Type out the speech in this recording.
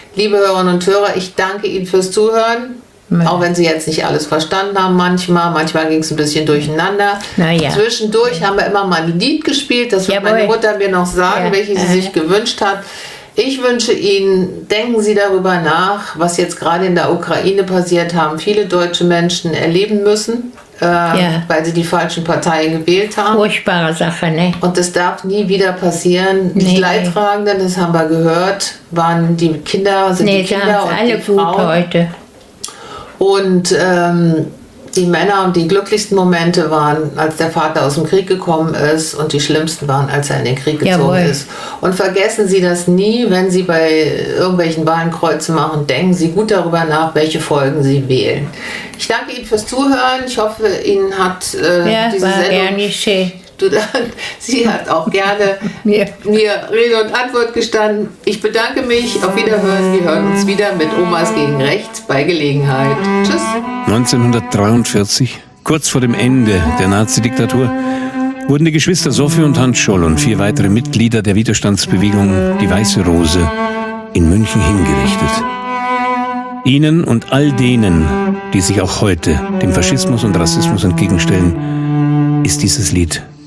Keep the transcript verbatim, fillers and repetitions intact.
Liebe Hörerinnen und Hörer, ich danke Ihnen fürs Zuhören. Auch wenn Sie jetzt nicht alles verstanden haben manchmal. Manchmal ging es ein bisschen durcheinander. Ja. Zwischendurch haben wir immer mal ein Lied gespielt. Das wird Jawohl. meine Mutter mir noch sagen, Ja. welches sie Äh. sich gewünscht hat. Ich wünsche Ihnen, denken Sie darüber nach, was jetzt gerade in der Ukraine passiert haben. Viele deutsche Menschen erleben müssen, äh, Ja. weil sie die falschen Parteien gewählt haben. Furchtbare Sache, ne? Und das darf nie wieder passieren. Die Nee. Leidtragenden, das haben wir gehört, waren die Kinder, sind Nee, die da Kinder haben und sie alle die gut Frauen. heute. Und ähm, die Männer und die glücklichsten Momente waren, als der Vater aus dem Krieg gekommen ist, und die schlimmsten waren, als er in den Krieg gezogen Jawohl. ist. Und vergessen Sie das nie, wenn Sie bei irgendwelchen Wahlen Kreuze machen. Denken Sie gut darüber nach, welche Folgen Sie wählen. Ich danke Ihnen fürs Zuhören. Ich hoffe, Ihnen hat äh, Ja, diese war Sendung... gern geschehen. Du, sie hat auch gerne Mir. mir Rede und Antwort gestanden. Ich bedanke mich. Auf Wiederhören. Wir hören uns wieder mit Omas gegen Rechts bei Gelegenheit. Tschüss. neunzehnhundertdreiundvierzig, kurz vor dem Ende der Nazi-Diktatur, wurden die Geschwister Sophie und Hans Scholl und vier weitere Mitglieder der Widerstandsbewegung Die Weiße Rose in München hingerichtet. Ihnen und all denen, die sich auch heute dem Faschismus und Rassismus entgegenstellen, ist dieses Lied